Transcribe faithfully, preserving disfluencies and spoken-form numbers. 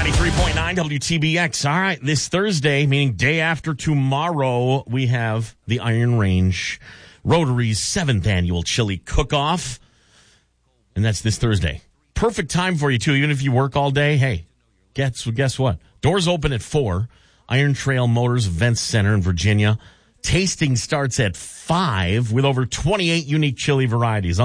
ninety-three point nine W T B X. All right, this Thursday, meaning day after tomorrow, we have the Iron Range Rotary's seventh annual chili cook-off. And that's this Thursday. Perfect time for you, too. Even if you work all day, hey, guess, guess what? Doors open at four. Iron Trail Motors Events Center in Virginia. Tasting starts at five with over twenty-eight unique chili varieties.